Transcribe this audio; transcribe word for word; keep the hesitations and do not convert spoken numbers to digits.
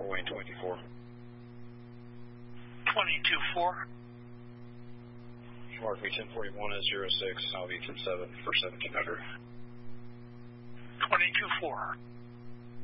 for Wayne twenty-four. twenty-two four. Mark me ten forty-one as zero six, I'll be from seven for seventeen hundred. twenty-two four.